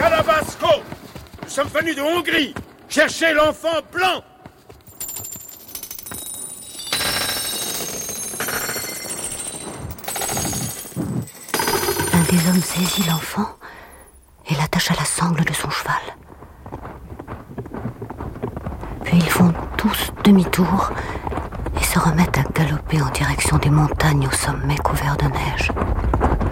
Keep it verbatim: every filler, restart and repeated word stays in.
Calabasco! Nous sommes venus de Hongrie chercher l'enfant blanc! Un des hommes saisit l'enfant et l'attache à la sangle de son cheval. Puis ils font tous demi-tour et se remettent à galoper en direction des montagnes au sommet couvert de neige.